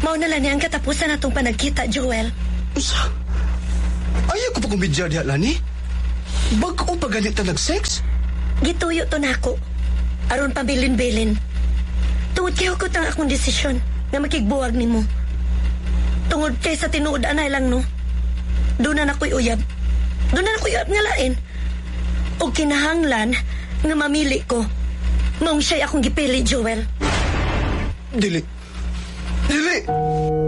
Mao na lang ang katapusan natong panagkita, Joel. Usa? Ayaw ko pa kumbidya diha, Lani. Bago pa ganit na nag-sex? Gituyo to nako. Aron pabilin-bilin. Tungod kayo ko tang akong desisyon nga makigbuwag nimo. Tungod kay sa tinuod anay lang no. Doon na nakoy uyab. Doon na nakoy uyab nga lain. O kinahanglan nga mamili ko. Maong siya'y akong gipili, Joel. Dili.